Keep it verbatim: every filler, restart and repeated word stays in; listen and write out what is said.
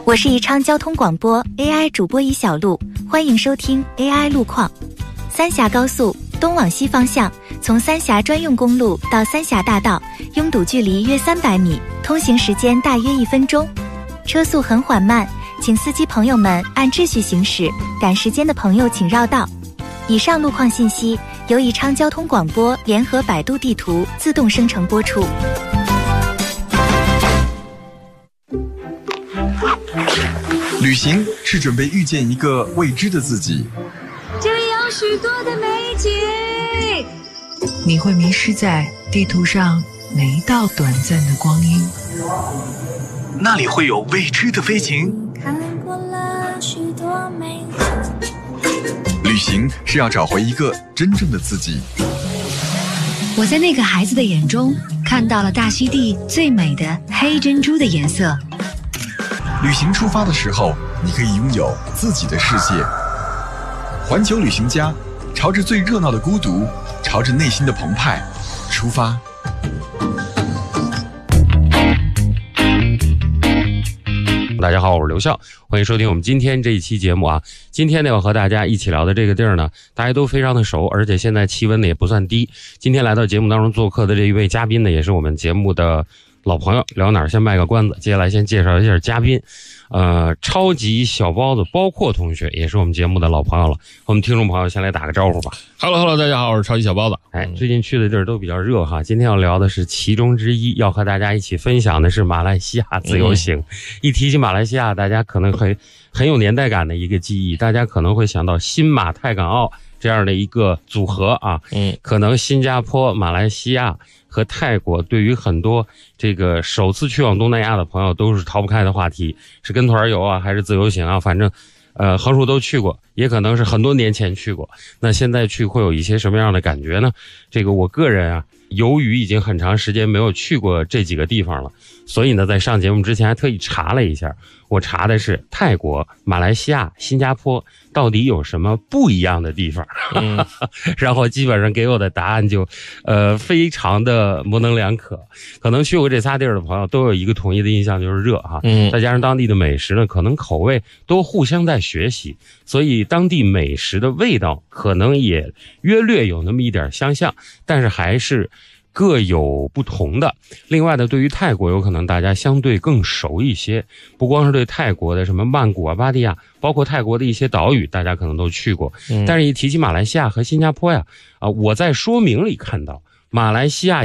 我是宜昌交通广播 A I 主播宜小璐，欢迎收听 A I 路况。三峡高速东往西方向，从三峡专用公路到三峡大道，拥堵距离约三百米，通行时间大约一分钟，车速很缓慢，请司机朋友们按秩序行驶，赶时间的朋友请绕道。以上路况信息由宜昌交通广播联合百度地图自动生成播出。 旅行是准备遇见一个未知的自己， 这里有许多的美景， 你会迷失在地图上每一道短暂的光阴， 那里会有未知的飞行。 看过了许多美景， 旅行是要找回一个真正的自己。 我在那个孩子的眼中看到了大溪地最美的黑珍珠的颜色。 旅行出发的时候，你可以拥有自己的世界。环球旅行家，朝着最热闹的孤独，朝着内心的澎湃出发。 大家好，我是刘笑，欢迎收听我们今天这一期节目啊。今天呢，要和大家一起聊的这个地儿呢，大家都非常的熟，而且现在气温呢也不算低。今天来到节目当中做客的这一位嘉宾呢，也是我们节目的老朋友。聊哪儿先卖个关子，接下来先介绍一下嘉宾。呃，超级小包子包括同学也是我们节目的老朋友了，我们听众朋友先来打个招呼吧。 Hello Hello， 大家好，我是超级小包子。 哎，最近去的地儿都比较热哈，今天要聊的是其中之一，要和大家一起分享的是马来西亚自由行。嗯、一提起马来西亚，大家可能会很有年代感的一个记忆，大家可能会想到新马泰港澳这样的一个组合啊。嗯，可能新加坡、马来西亚和泰国对于很多这个首次去往东南亚的朋友都是逃不开的话题，是跟团游啊还是自由行啊，反正呃横竖都去过，也可能是很多年前去过。那现在去会有一些什么样的感觉呢？这个我个人啊，由于已经很长时间没有去过这几个地方了，所以呢在上节目之前还特意查了一下，我查的是泰国、马来西亚、新加坡到底有什么不一样的地方。嗯、然后基本上给我的答案就呃非常的模棱两可。可能去过这仨地儿的朋友都有一个统一的印象，就是热哈。嗯，再加上当地的美食呢，可能口味都互相在学习，所以当地美食的味道可能也约略有那么一点相像，但是还是各有不同的。另外呢，对于泰国有可能大家相对更熟一些，不光是对泰国的什么曼谷啊、芭提雅，包括泰国的一些岛屿大家可能都去过。嗯、但是一提起马来西亚和新加坡呀，啊，我在说明里看到马来西亚